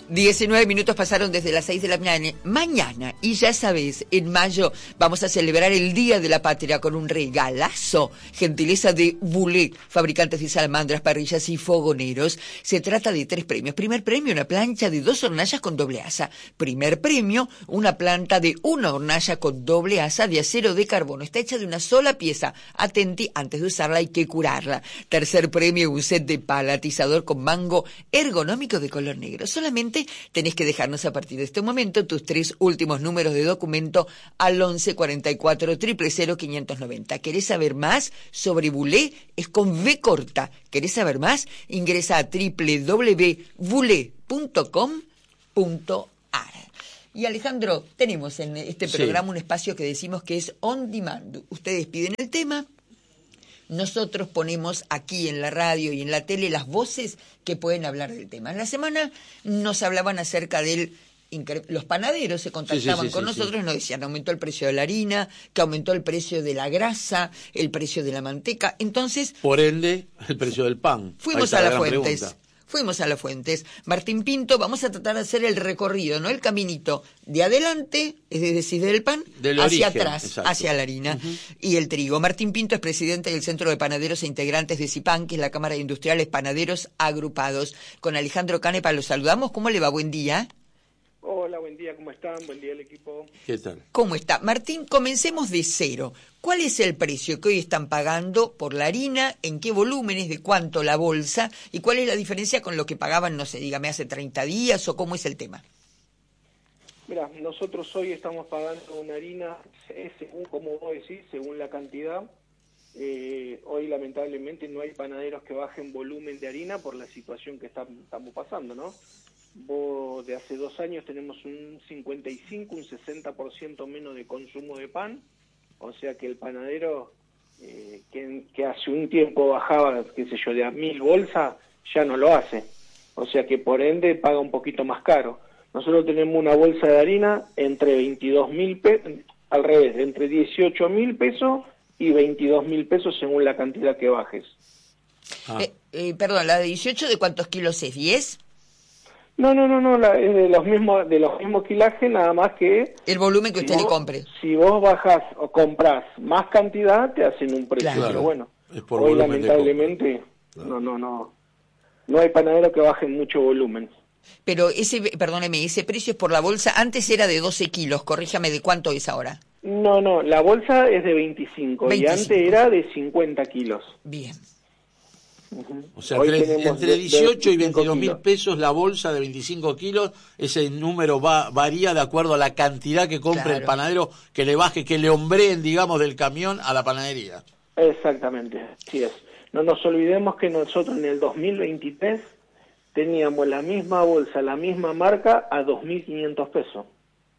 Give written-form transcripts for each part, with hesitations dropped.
19 minutos pasaron desde las 6 de la mañana y ya sabés, en mayo vamos a celebrar el Día de la Patria con un regalazo, gentileza de Boulé, fabricantes de salamandras, parrillas y fogoneros. Se trata de 3 premios. Primer premio, una plancha de 2 hornallas con doble asa. Primer premio, una planta de 1 hornalla con doble asa de acero de carbono. Está hecha de una sola pieza. Atenti, antes de usarla hay que curarla. Tercer premio, un set de palatizador con mango ergonómico de color negro. Solamente tenés que dejarnos a partir de este momento tus 3 últimos números de documento al 11 44 000 590. ¿Querés saber más sobre Boulé? Es con V corta. ¿Querés saber más? Ingresa a www.boulé.com.ar. Y Alejandro, tenemos en este programa un espacio que decimos que es on demand. Ustedes piden el tema. Nosotros ponemos aquí en la radio y en la tele las voces que pueden hablar del tema. En la semana nos hablaban acerca del... Los panaderos se contactaban con nosotros, nos decían aumentó el precio de la harina, que aumentó el precio de la grasa, el precio de la manteca. Entonces... Por ende, el precio del pan. Fuimos a las fuentes. Fuimos a las fuentes. Martín Pinto, vamos a tratar de hacer el recorrido, ¿no? El caminito de adelante, es decir, del pan, hacia atrás, exacto, hacia la harina y el trigo. Martín Pinto es presidente del Centro de Panaderos e integrantes de CIPAN, que es la Cámara de Industriales Panaderos Agrupados. Con Alejandro Canepa los saludamos. ¿Cómo le va? Buen día. Hola, buen día, ¿cómo están? Buen día el equipo. ¿Qué tal? ¿Cómo está? Martín, comencemos de cero. ¿Cuál es el precio que hoy están pagando por la harina? ¿En qué volúmenes? ¿De cuánto la bolsa? ¿Y cuál es la diferencia con lo que pagaban, no sé, dígame, hace 30 días o cómo es el tema? Mira, nosotros hoy estamos pagando una harina, según, como vos decís, según la cantidad. Hoy lamentablemente no hay panaderos que bajen volumen de harina por la situación que estamos pasando, ¿no? Vos, de hace 2 años tenemos un 55, un 60% menos de consumo de pan, o sea que el panadero que hace un tiempo bajaba, qué sé yo, de a 1000 bolsas, ya no lo hace, o sea que por ende paga un poquito más caro. Nosotros tenemos una bolsa de harina entre 22.000 pesos, al revés, entre 18.000 pesos y 22.000 pesos según la cantidad que bajes. Perdón, ¿la de 18 de cuántos kilos es? ¿10? No, es de los mismos kilajes, nada más que... El volumen que usted le compre. Si vos bajás o comprás más cantidad, te hacen un precio. Claro. Pero bueno, es por hoy lamentablemente claro. No hay panadero que bajen mucho volumen. Pero perdóneme, ese precio es por la bolsa, antes era de 12 kilos, corríjame, ¿de cuánto es ahora? No, la bolsa es de 25 y antes era de 50 kilos. Bien. O sea, entre 18 y 22.000 pesos la bolsa de 25 kilos, ese número varía de acuerdo a la cantidad que compre el panadero, que le baje, que le hombreen, digamos, del camión a la panadería. Exactamente, así es. No nos olvidemos que nosotros en el 2023 teníamos la misma bolsa, la misma marca a 2.500 pesos.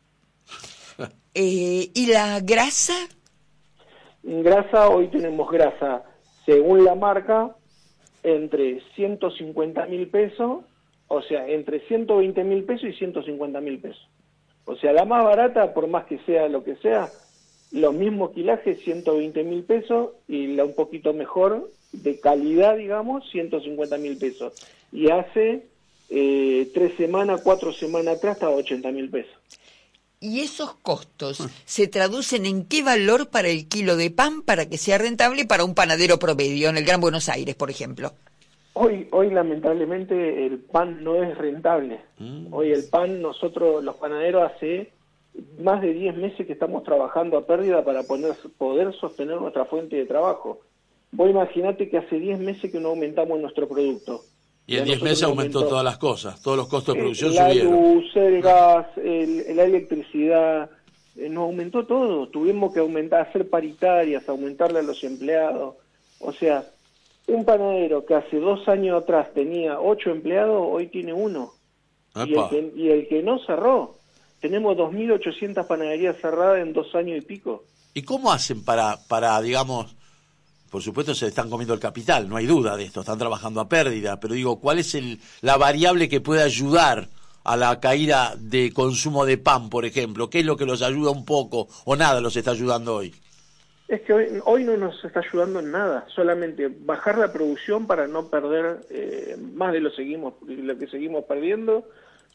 ¿Y la grasa? Grasa, hoy tenemos grasa, según la marca, entre 150.000 pesos, o sea, entre 120.000 pesos y 150.000 pesos. O sea, la más barata, por más que sea lo que sea, los mismos kilajes, 120.000 pesos, y la un poquito mejor, de calidad, digamos, 150.000 pesos. Y hace 3 semanas, 4 semanas atrás, estaba 80.000 pesos. ¿Y esos costos se traducen en qué valor para el kilo de pan para que sea rentable para un panadero promedio en el Gran Buenos Aires, por ejemplo? Hoy lamentablemente el pan no es rentable. Hoy el pan, nosotros los panaderos hace más de 10 meses que estamos trabajando a pérdida para poder sostener nuestra fuente de trabajo. Vos imaginate que hace 10 meses que no aumentamos nuestro producto. Y en 10 meses aumentó todas las cosas, todos los costos de producción subieron. La luz, el gas, la electricidad, nos aumentó todo. Tuvimos que hacer paritarias, aumentarle a los empleados. O sea, un panadero que hace 2 años atrás tenía 8 empleados, hoy tiene 1. Y el que no cerró. Tenemos 2.800 panaderías cerradas en 2 años y pico. ¿Y cómo hacen para digamos... Por supuesto se están comiendo el capital, no hay duda de esto, están trabajando a pérdida, pero digo, ¿cuál es la variable que puede ayudar a la caída de consumo de pan, por ejemplo? ¿Qué es lo que los ayuda un poco o nada los está ayudando hoy? Es que hoy no nos está ayudando en nada, solamente bajar la producción para no perder más de lo que seguimos perdiendo,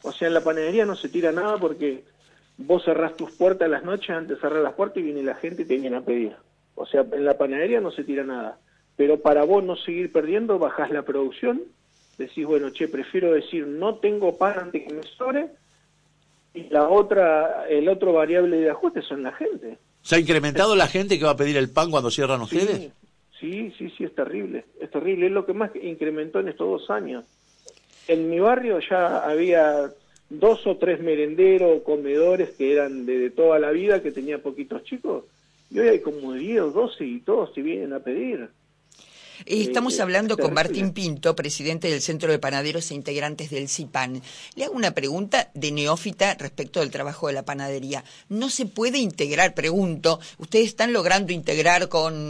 O sea, en la panadería no se tira nada porque vos cerrás tus puertas las noches, antes de cerrar las puertas y viene la gente y te viene a pedir. O sea, en la panadería no se tira nada. Pero para vos no seguir perdiendo, bajás la producción, decís, bueno, prefiero decir no tengo pan antes que me sobre, y el otro variable de ajuste son la gente. ¿Se ha incrementado la gente que va a pedir el pan cuando cierran ustedes? Sí, es terrible, es lo que más incrementó en estos 2 años. En mi barrio ya había 2 o 3 merenderos, comedores que eran de toda la vida, que tenía poquitos chicos, y hoy hay como 10 o 12 y todos te vienen a pedir. Estamos hablando con terrible. Martín Pinto, presidente del Centro de Panaderos e integrantes del CIPAN. Le hago una pregunta de neófita respecto del trabajo de la panadería. ¿No se puede integrar, pregunto, ustedes están logrando integrar con,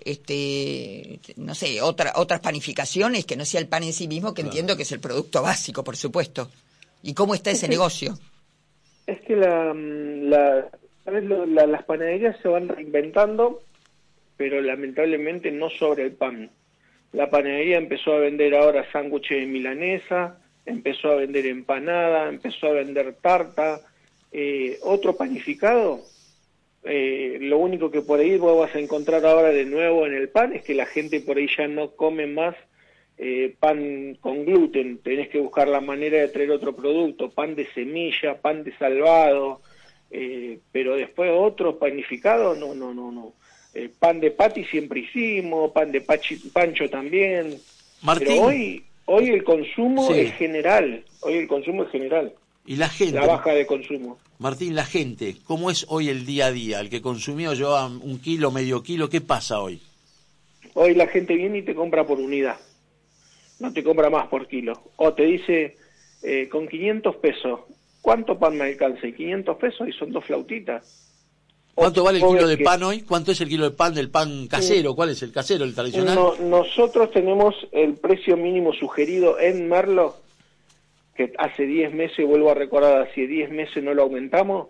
no sé, otras panificaciones que no sea el pan en sí mismo, que entiendo que es el producto básico, por supuesto? ¿Y cómo está ese negocio? Es que las panaderías se van reinventando, pero lamentablemente no sobre el pan. La panadería empezó a vender ahora sándwiches de milanesa, empezó a vender empanada, empezó a vender tarta, otro panificado. Lo único que por ahí vos vas a encontrar ahora de nuevo en el pan es que la gente por ahí ya no come más pan con gluten, tenés que buscar la manera de traer otro producto, pan de semilla, pan de salvado, pero después otro panificado, no. Pan de pati siempre hicimos, pan de pancho también. Martín, pero hoy el consumo sí. es general, Y la gente, la baja de consumo. Martín, la gente, ¿cómo es hoy el día a día? El que consumió lleva 1 kilo, medio kilo, ¿qué pasa hoy? Hoy la gente viene y te compra por unidad, no te compra más por kilo. O te dice, con 500 pesos, ¿cuánto pan me alcanza? Y 500 pesos y son 2 flautitas. ¿Cuánto vale el kilo de pan hoy? ¿Cuánto es el kilo de pan del pan casero? ¿Cuál es el casero, el tradicional? Nosotros tenemos el precio mínimo sugerido en Merlo, que hace 10 meses, vuelvo a recordar, hace 10 meses no lo aumentamos,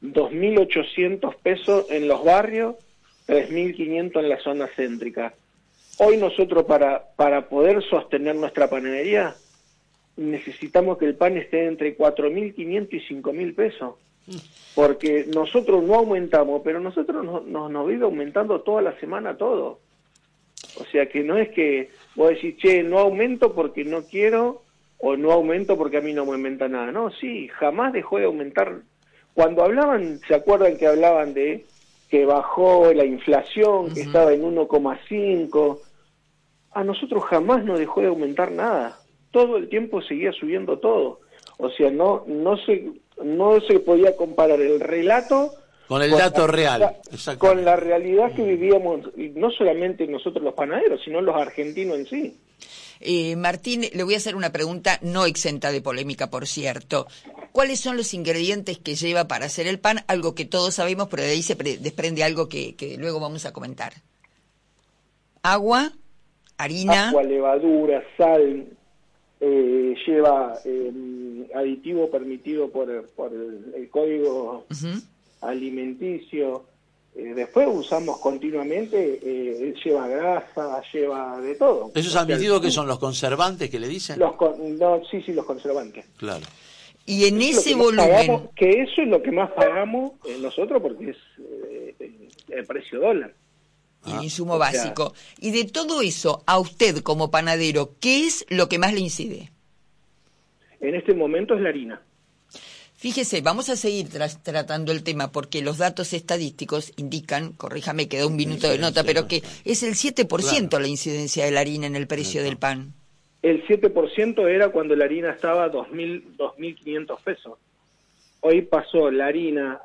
2.800 pesos en los barrios, 3.500 en la zona céntrica. Hoy nosotros para poder sostener nuestra panadería necesitamos que el pan esté entre 4.500 y 5.000 pesos. Porque nosotros no aumentamos, pero nosotros nos vive aumentando toda la semana todo. O sea que no es que vos decís, no aumento porque no quiero, o no aumento porque a mí no me aumenta nada. No, sí, jamás dejó de aumentar. Cuando hablaban, ¿se acuerdan que hablaban de que bajó la inflación, que estaba en 1,5? A nosotros jamás nos dejó de aumentar nada. Todo el tiempo seguía subiendo todo. O sea, no se podía comparar el relato con el dato real, con la realidad que vivíamos, y no solamente nosotros los panaderos, sino los argentinos en sí. Martín, le voy a hacer una pregunta no exenta de polémica, por cierto. ¿Cuáles son los ingredientes que lleva para hacer el pan? Algo que todos sabemos, pero de ahí se desprende algo que luego vamos a comentar. Agua, harina... Agua, levadura, sal... lleva aditivo permitido por el código alimenticio. Después usamos continuamente, lleva grasa, lleva de todo. ¿Esos admitidos que son los conservantes que le dicen? Los conservantes. Claro. Y en ese volumen... que eso es lo que más pagamos nosotros porque es el precio dólar. El insumo básico. Y de todo eso, a usted como panadero, ¿qué es lo que más le incide? En este momento es la harina. Fíjese, vamos a seguir tratando el tema porque los datos estadísticos indican, corríjame, queda un minuto de nota, pero que es el 7% la incidencia de la harina en el precio del pan. El 7% era cuando la harina estaba a 2.500 pesos. Hoy pasó la harina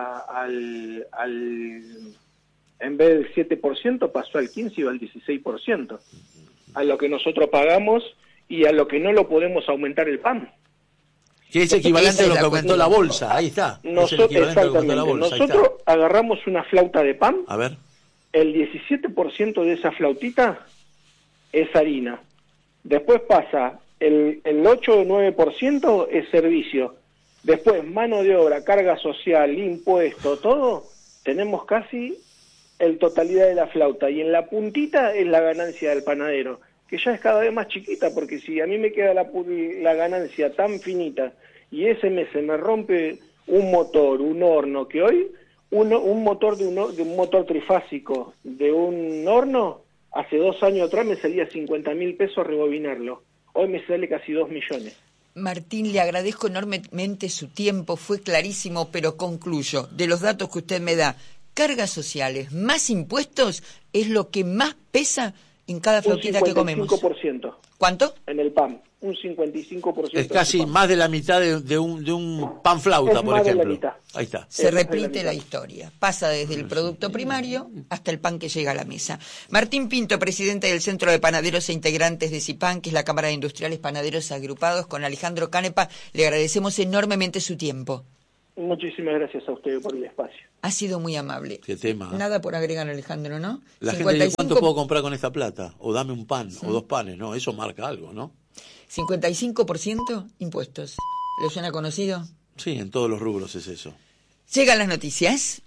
en vez del 7%, pasó al 15% y al 16%. A lo que nosotros pagamos y a lo que no lo podemos aumentar el pan. Que es equivalente a lo que aumentó la bolsa, ahí está. Nosotros agarramos una flauta de pan, a ver, el 17% de esa flautita es harina. Después pasa el 8 o 9% es servicio. Después mano de obra, carga social, impuesto, todo, tenemos casi el totalidad de la flauta. Y en la puntita es la ganancia del panadero, que ya es cada vez más chiquita, porque si a mí me queda la ganancia tan finita y ese mes se me rompe un motor, un horno, que hoy un motor de un motor trifásico de un horno, hace 2 años atrás me salía 50.000 pesos rebobinarlo. Hoy me sale casi 2 millones. Martín, le agradezco enormemente su tiempo, fue clarísimo, pero concluyo, de los datos que usted me da, cargas sociales más impuestos es lo que más pesa en cada flautita que comemos. Un 55%. ¿Cuánto? En el pan, un 55%. Es casi más de la mitad de un pan flauta, por ejemplo. De la mitad. Ahí está. Se repite la historia. Pasa desde el producto primario hasta el pan que llega a la mesa. Martín Pinto, presidente del Centro de Panaderos e integrantes de CIPAN, que es la Cámara de Industriales Panaderos Agrupados, con Alejandro Canepa, le agradecemos enormemente su tiempo. Muchísimas gracias a usted por el espacio. Ha sido muy amable. Qué tema. Nada por agregar, Alejandro, ¿no? La gente dice, ¿cuánto puedo comprar con esta plata? O dame un pan, o 2 panes, ¿no? Eso marca algo, ¿no? 55% impuestos. ¿Le suena conocido? Sí, en todos los rubros es eso. Llegan las noticias.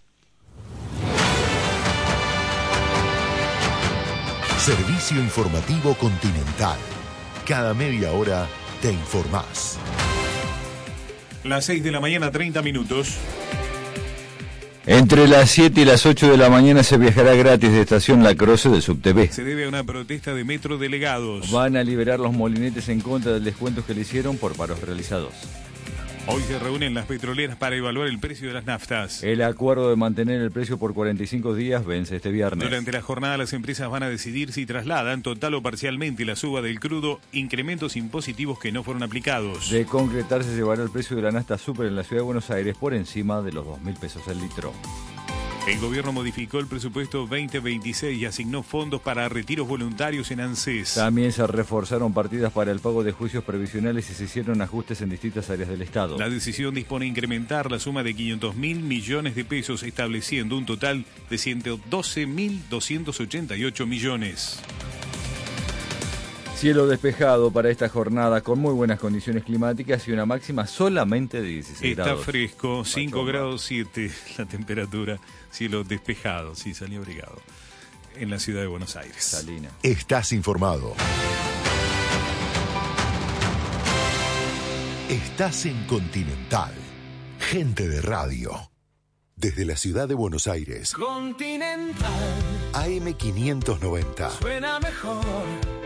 Servicio Informativo Continental. Cada media hora te informás. Las 6 de la mañana, 30 minutos. Entre las 7 y las 8 de la mañana se viajará gratis de Estación La Croce del SubTV. Se debe a una protesta de Metro Delegados. Van a liberar los molinetes en contra del descuento que le hicieron por paros realizados. Hoy se reúnen las petroleras para evaluar el precio de las naftas. El acuerdo de mantener el precio por 45 días vence este viernes. Durante la jornada las empresas van a decidir si trasladan total o parcialmente la suba del crudo, incrementos impositivos que no fueron aplicados. De concretarse, llevará el precio de la nafta súper en la ciudad de Buenos Aires por encima de los 2.000 pesos el litro. El gobierno modificó el presupuesto 2026 y asignó fondos para retiros voluntarios en ANSES. También se reforzaron partidas para el pago de juicios previsionales y se hicieron ajustes en distintas áreas del Estado. La decisión dispone incrementar la suma de 500.000 millones de pesos, estableciendo un total de 112.288 millones. Cielo despejado para esta jornada con muy buenas condiciones climáticas y una máxima solamente de 16 grados. Está fresco, 5 grados 7 la temperatura, cielo despejado, sí, salió abrigado, en la ciudad de Buenos Aires. Salina. Estás informado. Estás en Continental. Gente de radio. Desde la ciudad de Buenos Aires. Continental. AM 590. Suena mejor.